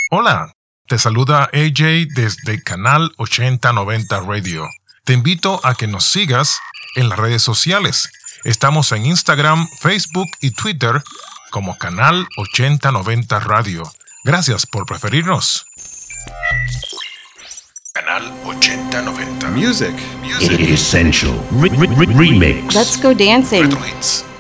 Hola, te saluda AJ desde Canal 8090 Radio. Te invito a que nos sigas en las redes sociales. Estamos en Instagram, Facebook y Twitter como Canal 8090 Radio. Gracias por preferirnos. Canal 8090. Music. Essential. Remix. Let's go dancing. Retro Hits.